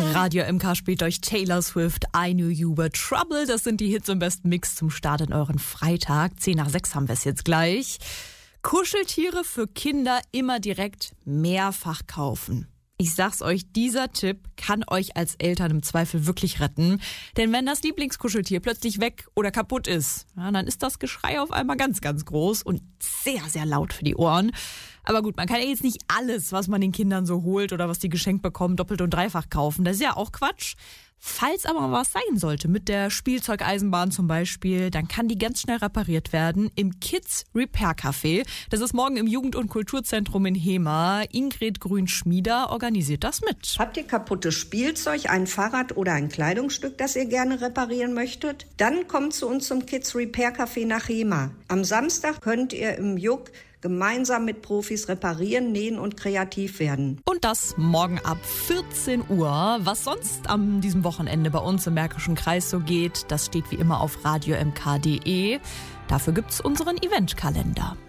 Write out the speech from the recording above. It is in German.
Radio MK spielt euch Taylor Swift, I Knew You Were Trouble. Das sind die Hits im besten Mix zum Start in euren Freitag. 10 nach 6 haben wir es jetzt gleich. Kuscheltiere für Kinder immer direkt mehrfach kaufen. Ich sag's euch, dieser Tipp kann euch als Eltern im Zweifel wirklich retten. Denn wenn das Lieblingskuscheltier plötzlich weg oder kaputt ist, ja, dann ist das Geschrei auf einmal ganz, ganz groß und sehr, sehr laut für die Ohren. Aber gut, man kann ja jetzt nicht alles, was man den Kindern so holt oder was die geschenkt bekommen, doppelt und dreifach kaufen. Das ist ja auch Quatsch. Falls aber mal was sein sollte, mit der Spielzeugeisenbahn zum Beispiel, dann kann die ganz schnell repariert werden im Kids Repair Café. Das ist morgen im Jugend- und Kulturzentrum in Hema. Ingrid Grün-Schmieder organisiert das mit. Habt ihr kaputtes Spielzeug, ein Fahrrad oder ein Kleidungsstück, das ihr gerne reparieren möchtet? Dann kommt zu uns zum Kids Repair Café nach Hema. Am Samstag könnt ihr im JUK gemeinsam mit Profis reparieren, nähen und kreativ werden. Und das morgen ab 14 Uhr. Was sonst an diesem Wochenende bei uns im Märkischen Kreis so geht, das steht wie immer auf radiomk.de. Dafür gibt's unseren Eventkalender.